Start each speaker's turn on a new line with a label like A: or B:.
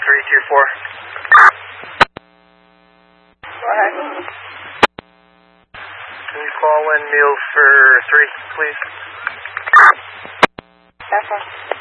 A: 324.
B: Go ahead.
A: Can you call in meal for 3, please?
B: That's all.